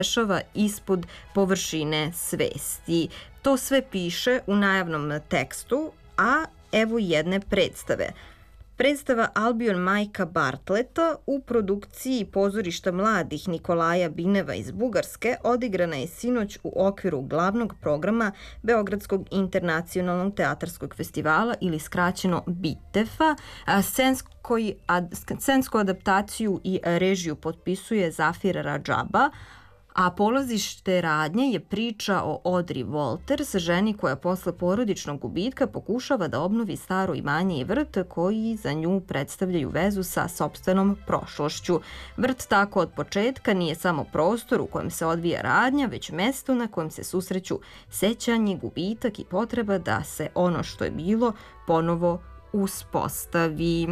dešava ispod površine svesti. To sve piše u najavnom tekstu, a evo jedne predstave. Predstava Albion Majka Bartleta u produkciji pozorišta mladih Nikolaja Bineva iz Bugarske odigrana je sinoć u okviru glavnog programa Beogradskog internacionalnog teatarskog festivala ili skraćeno BITEF-a. Scensku adaptaciju i režiju potpisuje Zafir Radžaba, a polazište radnje je priča o Audrey Walters, ženi koja posle porodičnog gubitka pokušava da obnovi staro imanje i vrt koji za nju predstavljaju vezu sa sopstvenom prošlošću. Vrt tako od početka nije samo prostor u kojem se odvija radnja, već mesto na kojem se susreću sećanje, gubitak i potreba da se ono što je bilo ponovo uspostavi.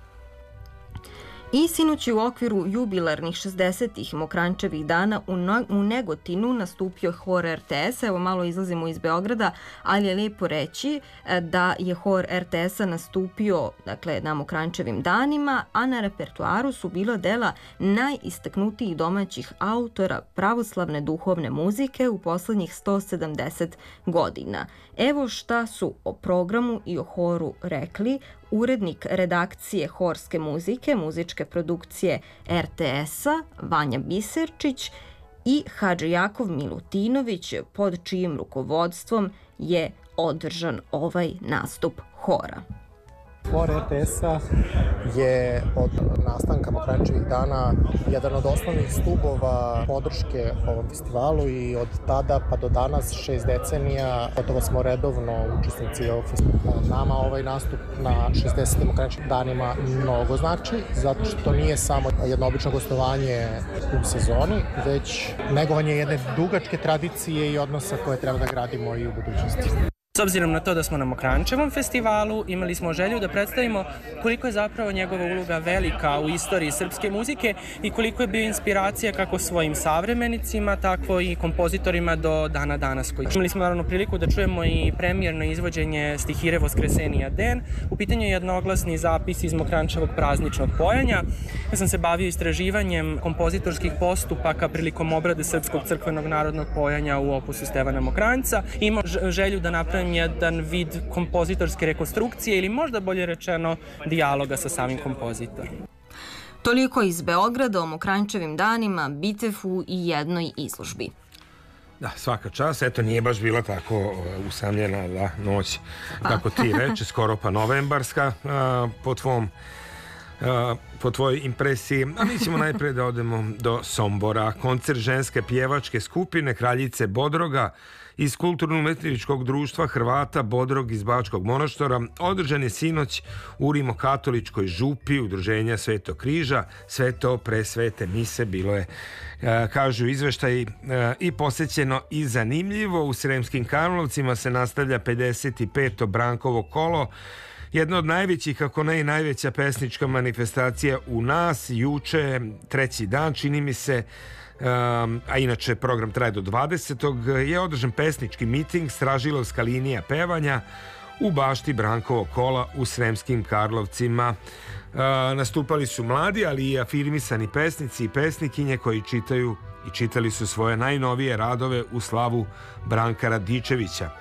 I sinoć je u okviru jubilarnih 60. Mokranjčevih dana u Negotinu nastupio hor RTS-a. Evo malo izlazimo iz Beograda, ali je lijepo reći da je hor RTS-a nastupio na Mokranjčevim danima, a na repertuaru su bila dela najistaknutijih domaćih autora pravoslavne duhovne muzike u poslednjih 170 godina. Evo šta su o programu i o horu rekli urednik redakcije horske muzike, muzičke produkcije RTS-a, Vanja Biserčić i Hadži Jakov Milutinović, pod čijim rukovodstvom je održan ovaj nastup hora. Hor RTS-a je od nastanka Mokranjčevih dana jedan od osnovnih stubova podrške ovom festivalu i od tada pa do danas 6 decenija gotovo smo redovno učesnici ovog festivala. Nama ovaj nastup na 60. Mokranjčevim danima mnogo znači, zato što nije samo jedno obično gostovanje u sezoni, već negovanje jedne dugačke tradicije i odnosa koje treba da gradimo i u budućnosti. S obzirom na to da smo na Mokranjčevom festivalu, imali smo želju da predstavimo koliko je zapravo njegova uloga velika u istoriji srpske muzike i koliko je bio inspiracija kako svojim savremenicima, tako i kompozitorima do dana danas. Imali smo naravno priliku da čujemo i premijerno izvođenje stihire Voskresenija den. U pitanju je jednoglasni zapis iz Mokranjčevog prazničnog pojanja. Ja sam se bavio istraživanjem kompozitorskih postupaka prilikom obrade srpskog crkvenog narodnog pojanja u opusu Stevana Mokranjca. Imao želju da napravim jedan vid kompozitorske rekonstrukcije ili možda bolje rečeno dijaloga sa samim kompozitorom. Toliko iz Beograda o Mokranjčevim danima, BITEF-u i jednoj izložbi. Da, svaka čast. Eto, nije baš bila tako usamljena noć, kako ti reče, skoro pa novembarska po tvojoj impresiji. A mi ćemo najprej da odemo do Sombora. Koncert ženske pjevačke skupine Kraljice Bodroga iz Kulturno-umetničkog društva Hrvata Bodrog iz Bačkog Monoštora održan je sinoć u Rimokatoličkoj župi Udruženja Svetog križa. Sve to pre svete mise bilo je, kažu izveštaji, i posećeno i zanimljivo. U Sremskim Karlovcima se nastavlja 55. Brankovo kolo, jedna od najvećih, ako ne i najveća pesnička manifestacija u nas. Juče, treći dan, čini mi se, a inače program traje do 20. je održan pesnički miting, stražilovska linija pevanja u bašti Brankovog kola u Sremskim Karlovcima. Nastupali su mladi, ali i afirmisani pesnici i pesnikinje koji čitaju i čitali su svoje najnovije radove u slavu Branka Radičevića.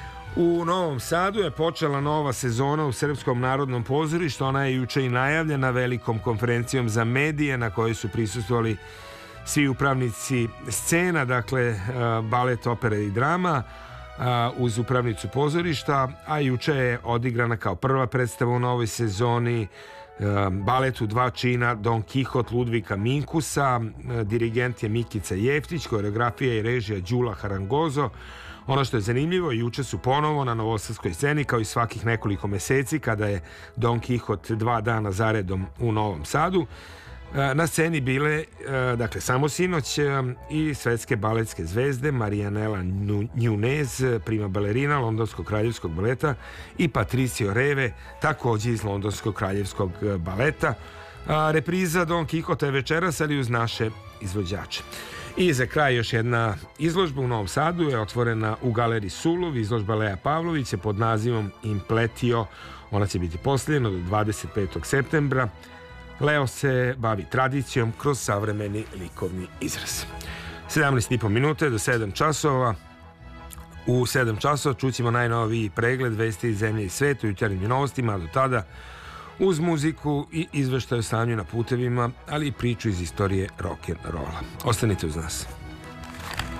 U Novom Sadu je počela nova sezona u Srpskom narodnom pozorištu. Ona je juče i najavljena velikom konferencijom za medije na kojoj su prisustvovali svi upravnici scena, dakle balet, opera i drama uz upravnicu pozorišta, a juče je odigrana kao prva predstava u novoj sezoni balet u 2 čina Don Kihot Ludvika Minkusa. Dirigent je Mikica Jeftić, koreografija i režija Đula Harangozo. Ono što je zanimljivo, juče su ponovo na novosadskoj sceni, kao i svakih nekoliko meseci kada je Don Kihot 2 dana zaredom u Novom Sadu, na sceni bile, dakle samo sinoć, i svetske baletske zvezde Marijanela Nunez, prima balerina Londonskog kraljevskog baleta, i Patricio Reve, takođe iz Londonskog kraljevskog baleta. Repriza Don Kihota je večeras, ali uz naše izvođače. I za kraj još jedna izložba u Novom Sadu je otvorena u galeriji Sulov, izložba Lea Pavlovića pod nazivom Impletio. Ona će biti postavljena do 25. septembra. Leo se bavi tradicijom kroz savremeni likovni izraz. 17,5 minuta do 7 časova. U 7 časova čućemo najnoviji pregled vesti iz zemlje i sveta u jutarnjim novostima, a do tada uz muziku i izveštaj o stanju na putevima, ali i priču iz istorije rock'n'rolla. Ostanite uz nas.